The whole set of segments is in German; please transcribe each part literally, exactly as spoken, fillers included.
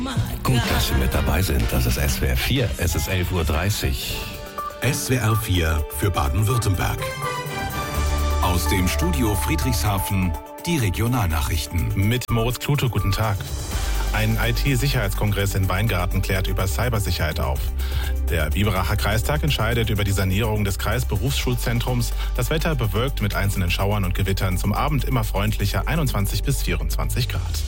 Gut, dass Sie mit dabei sind. Das ist S W R vier. Es ist elf Uhr dreißig. S W R vier für Baden-Württemberg. Aus dem Studio Friedrichshafen die Regionalnachrichten. Mit Moritz Klute, guten Tag. Ein I T-Sicherheitskongress in Weingarten klärt über Cybersicherheit auf. Der Biberacher Kreistag entscheidet über die Sanierung des Kreisberufsschulzentrums. Das Wetter bewölkt mit einzelnen Schauern und Gewittern, zum Abend immer freundlicher einundzwanzig bis vierundzwanzig Grad.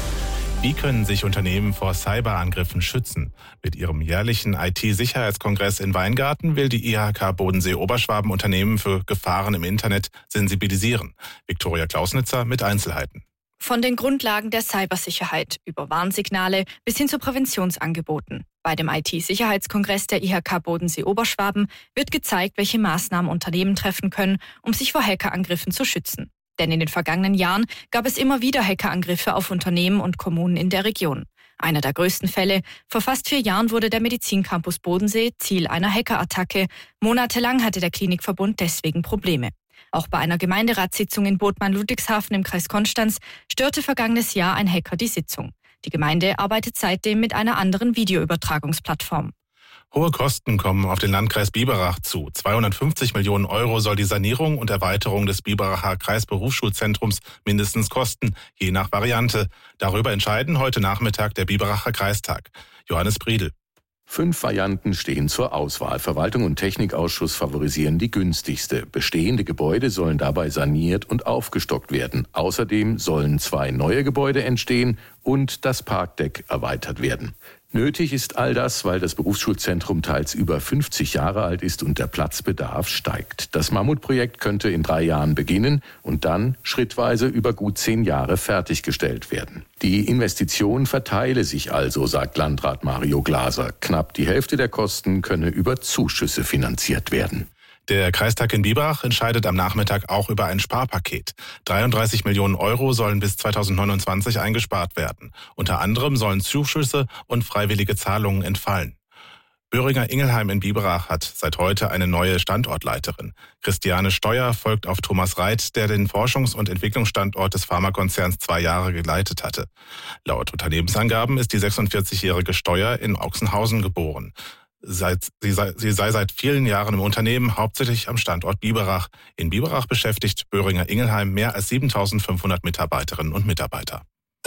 Wie können sich Unternehmen vor Cyberangriffen schützen? Mit ihrem jährlichen I T-Sicherheitskongress in Weingarten will die I H K Bodensee-Oberschwaben Unternehmen für Gefahren im Internet sensibilisieren. Viktoria Klausnitzer mit Einzelheiten. Von den Grundlagen der Cybersicherheit über Warnsignale bis hin zu Präventionsangeboten. Bei dem I T-Sicherheitskongress der I H K Bodensee-Oberschwaben wird gezeigt, welche Maßnahmen Unternehmen treffen können, um sich vor Hackerangriffen zu schützen. Denn in den vergangenen Jahren gab es immer wieder Hackerangriffe auf Unternehmen und Kommunen in der Region. Einer der größten Fälle: Vor fast vier Jahren wurde der Medizincampus Bodensee Ziel einer Hackerattacke. Monatelang hatte der Klinikverbund deswegen Probleme. Auch bei einer Gemeinderatssitzung in Bodman-Ludwigshafen im Kreis Konstanz störte vergangenes Jahr ein Hacker die Sitzung. Die Gemeinde arbeitet seitdem mit einer anderen Videoübertragungsplattform. Hohe Kosten kommen auf den Landkreis Biberach zu. zweihundertfünfzig Millionen Euro soll die Sanierung und Erweiterung des Biberacher Kreisberufsschulzentrums mindestens kosten, je nach Variante. Darüber entscheiden heute Nachmittag der Biberacher Kreistag. Johannes Briedl. Fünf Varianten stehen zur Auswahl. Verwaltung und Technikausschuss favorisieren die günstigste. Bestehende Gebäude sollen dabei saniert und aufgestockt werden. Außerdem sollen zwei neue Gebäude entstehen und das Parkdeck erweitert werden. Nötig ist all das, weil das Berufsschulzentrum teils über fünfzig Jahre alt ist und der Platzbedarf steigt. Das Mammutprojekt könnte in drei Jahren beginnen und dann schrittweise über gut zehn Jahre fertiggestellt werden. Die Investition verteile sich also, sagt Landrat Mario Glaser. Knapp die Hälfte der Kosten könne über Zuschüsse finanziert werden. Der Kreistag in Biberach entscheidet am Nachmittag auch über ein Sparpaket. dreiunddreißig Millionen Euro sollen bis zweitausendneunundzwanzig eingespart werden. Unter anderem sollen Zuschüsse und freiwillige Zahlungen entfallen. Böhringer Ingelheim in Biberach hat seit heute eine neue Standortleiterin. Christiane Steuer folgt auf Thomas Reit, der den Forschungs- und Entwicklungsstandort des Pharmakonzerns zwei Jahre geleitet hatte. Laut Unternehmensangaben ist die sechsundvierzigjährige Steuer in Ochsenhausen geboren. Seit, sie, sei, sie sei seit vielen Jahren im Unternehmen, hauptsächlich am Standort Biberach. In Biberach beschäftigt Böhringer Ingelheim mehr als siebentausendfünfhundert Mitarbeiterinnen und Mitarbeiter.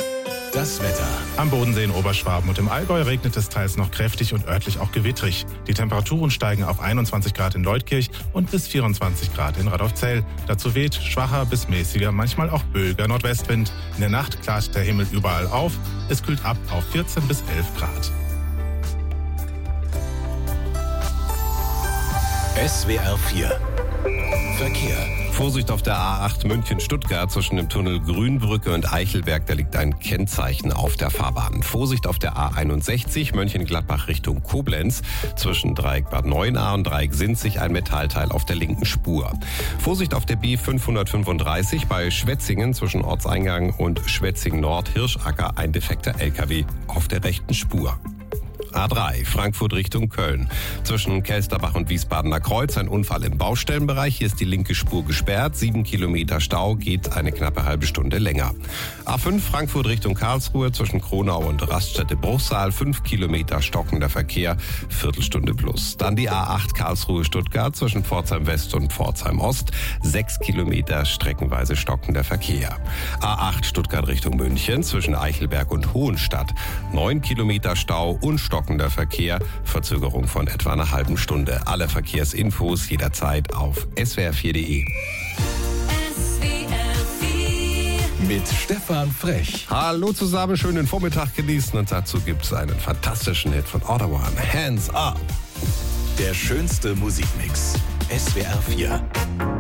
Das Wetter. Am Bodensee in Oberschwaben und im Allgäu regnet es teils noch kräftig und örtlich auch gewittrig. Die Temperaturen steigen auf einundzwanzig Grad in Leutkirch und bis vierundzwanzig Grad in Radolfzell. Dazu weht schwacher bis mäßiger, manchmal auch böiger Nordwestwind. In der Nacht klart der Himmel überall auf. Es kühlt ab auf vierzehn bis elf Grad. S W R vier Verkehr. Vorsicht auf der A acht München-Stuttgart zwischen dem Tunnel Grünbrücke und Eichelberg. Da liegt ein Kennzeichen auf der Fahrbahn. Vorsicht auf der A einundsechzig Mönchengladbach Richtung Koblenz. Zwischen Dreieck Bad Neuenahr und Dreieck Sinzig ein Metallteil auf der linken Spur. Vorsicht auf der B fünfhundertfünfunddreißig bei Schwetzingen zwischen Ortseingang und Schwetzingen-Nord-Hirschacker ein defekter L K W auf der rechten Spur. A drei Frankfurt Richtung Köln. Zwischen Kelsterbach und Wiesbadener Kreuz ein Unfall im Baustellenbereich. Hier ist die linke Spur gesperrt. Sieben Kilometer Stau, geht eine knappe halbe Stunde länger. A fünf Frankfurt Richtung Karlsruhe zwischen Kronau und Raststätte Bruchsal. Fünf Kilometer stockender Verkehr, Viertelstunde plus. Dann die A acht Karlsruhe Stuttgart zwischen Pforzheim West und Pforzheim Ost. Sechs Kilometer streckenweise stockender Verkehr. A acht Stuttgart Richtung München zwischen Eichelberg und Hohenstadt. Neun Kilometer Stau und stockender Verkehr, Verzögerung von etwa einer halben Stunde. Alle Verkehrsinfos jederzeit auf S W R vier Punkt de. S W R vier mit Stefan Frech. Hallo zusammen, schönen Vormittag genießen und dazu gibt es einen fantastischen Hit von Ottawa, Hands Up. Der schönste Musikmix. S W R vier.